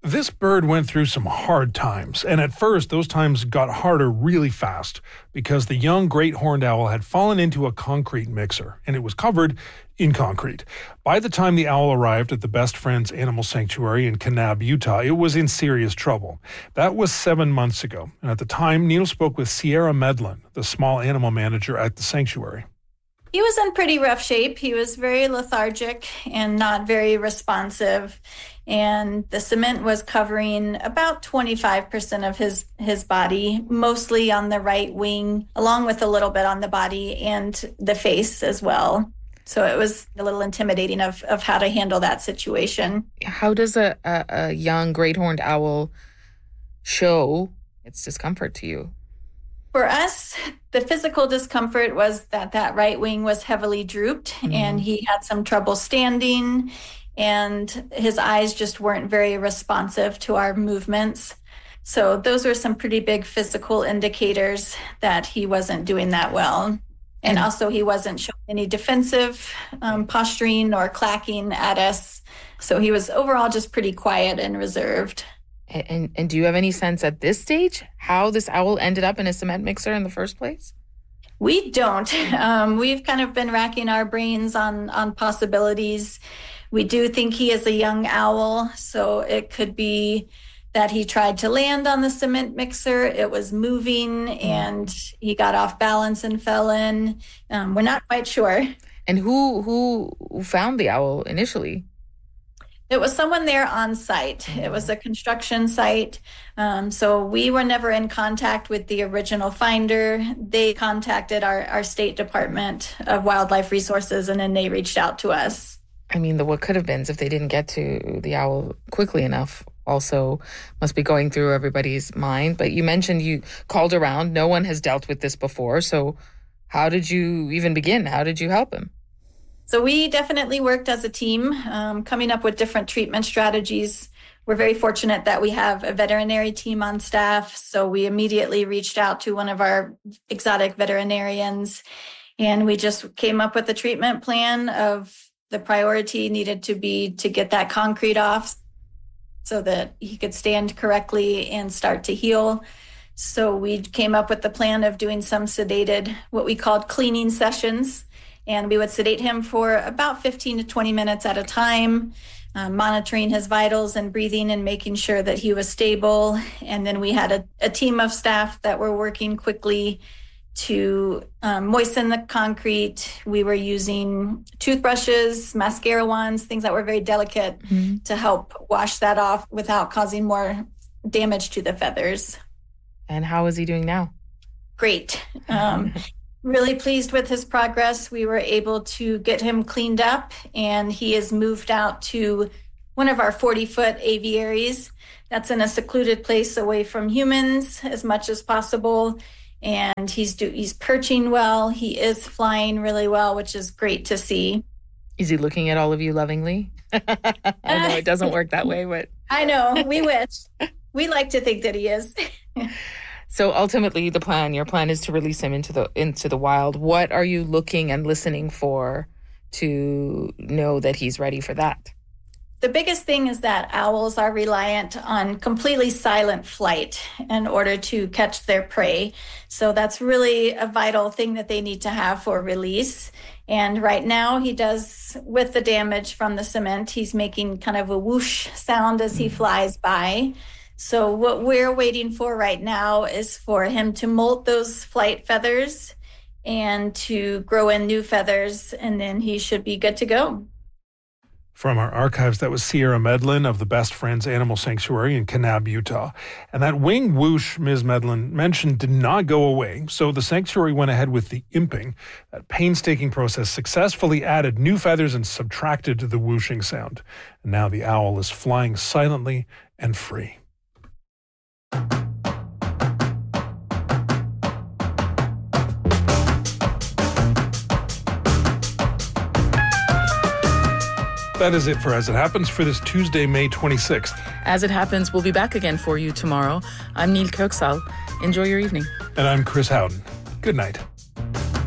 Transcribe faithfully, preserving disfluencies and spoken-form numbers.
This bird went through some hard times, and at first those times got harder really fast because the young great horned owl had fallen into a concrete mixer, and it was covered in concrete. By the time the owl arrived at the Best Friends Animal Sanctuary in Kanab, Utah, it was in serious trouble. That was seven months ago, and at the time, Neil spoke with Sierra Medlin, the small animal manager at the sanctuary. He was in pretty rough shape. He was very lethargic and not very responsive. And the cement was covering about twenty-five percent of his, his body, mostly on the right wing, along with a little bit on the body and the face as well. So it was a little intimidating of, of how to handle that situation. How does a, a, a young great horned owl show its discomfort to you? For us, the physical discomfort was that that right wing was heavily drooped, mm-hmm. and he had some trouble standing, and his eyes just weren't very responsive to our movements. So those were some pretty big physical indicators that he wasn't doing that well. And also he wasn't showing any defensive um, posturing or clacking at us. So he was overall just pretty quiet and reserved. And, and and do you have any sense at this stage how this owl ended up in a cement mixer in the first place? We don't. Um, we've kind of been racking our brains on, on possibilities. We do think he is a young owl, so it could be that he tried to land on the cement mixer. It was moving, and he got off balance and fell in. Um, we're not quite sure. And who who found the owl initially? It was someone there on site. It was a construction site. Um, so we were never in contact with the original finder. They contacted our, our State Department of Wildlife Resources, and then they reached out to us. I mean, the what could have been if they didn't get to the owl quickly enough also must be going through everybody's mind. But you mentioned you called around. No one has dealt with this before. So how did you even begin? How did you help him? So we definitely worked as a team, um, coming up with different treatment strategies. We're very fortunate that we have a veterinary team on staff. So we immediately reached out to one of our exotic veterinarians, and we just came up with a treatment plan of the priority needed to be to get that concrete off so that he could stand correctly and start to heal. So we came up with the plan of doing some sedated, what we called cleaning sessions. And we would sedate him for about fifteen to twenty minutes at a time, uh, monitoring his vitals and breathing and making sure that he was stable. And then we had a, a team of staff that were working quickly to um, moisten the concrete. We were using toothbrushes, mascara wands, things that were very delicate mm-hmm. to help wash that off without causing more damage to the feathers. And how is he doing now? Great. Um, really pleased with his progress. We were able to get him cleaned up, and he is moved out to one of our forty-foot aviaries. That's in a secluded place away from humans as much as possible. And he's do, he's perching well. He is flying really well, which is great to see. Is he looking at all of you lovingly? I know it doesn't work that way, but... I know. We wish. We like to think that he is. So ultimately, the plan, your plan is to release him into the into the wild. What are you looking and listening for to know that he's ready for that? The biggest thing is that owls are reliant on completely silent flight in order to catch their prey. So that's really a vital thing that they need to have for release. And right now he does, with the damage from the cement, he's making kind of a whoosh sound as he flies by. So what we're waiting for right now is for him to molt those flight feathers and to grow in new feathers, and then he should be good to go. From our archives, that was Sierra Medlin of the Best Friends Animal Sanctuary in Kanab, Utah. And that wing whoosh Miz Medlin mentioned did not go away, so the sanctuary went ahead with the imping. That painstaking process successfully added new feathers and subtracted the whooshing sound. And now the owl is flying silently and free. That is it for As It Happens for this Tuesday, May twenty-sixth. As It Happens, we'll be back again for you tomorrow. I'm Neil Kirksall. Enjoy your evening. And I'm Chris Howden. Good night.